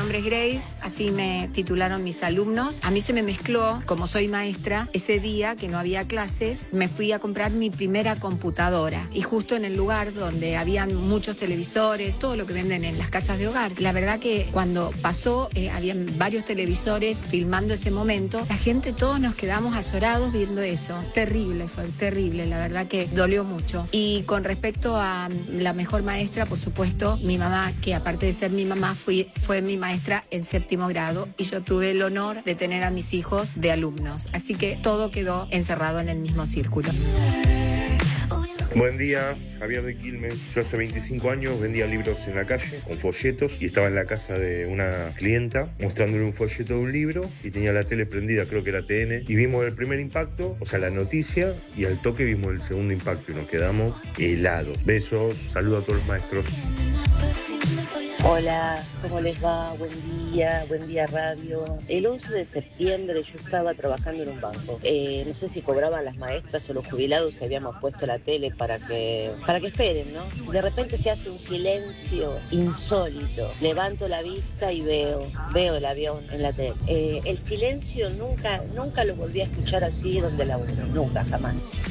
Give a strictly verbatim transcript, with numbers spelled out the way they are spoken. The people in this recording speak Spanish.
nombre es Grace, así me titularon mis alumnos. A mí se me mezcló, como soy maestra, ese día que no había clases, me fui a comprar mi primera computadora. Y justo en el lugar donde habían muchos televisores, todo lo que venden en las casas de hogar. La verdad que cuando pasó, eh, habían varios televisores filmando ese momento. La gente, todos nos quedamos azorados viendo eso. Terrible, fue terrible, la verdad que dolió mucho. Y con respecto a la mejor maestra, por supuesto, mi mamá, que aparte de ser mi mamá, fui, fue mi maestra en séptimo grado y yo tuve el honor de tener a mis hijos de alumnos. Así que todo quedó encerrado en el mismo círculo. Buen día, Javier de Quilmes. Yo hace veinticinco años vendía libros en la calle con folletos y estaba en la casa de una clienta mostrándole un folleto de un libro y tenía la tele prendida, creo que era T N, y vimos el primer impacto, o sea, la noticia, y al toque vimos el segundo impacto y nos quedamos helados. Besos, saludos a todos los maestros. Hola, ¿cómo les va? Buen día, buen día radio. El once de septiembre yo estaba trabajando en un banco. Eh, no sé si cobraban las maestras o los jubilados si habíamos puesto la tele para que, para que esperen, ¿no? De repente se hace un silencio insólito. Levanto la vista y veo, veo el avión en la tele. Eh, el silencio nunca, nunca lo volví a escuchar así donde la uno, nunca, jamás.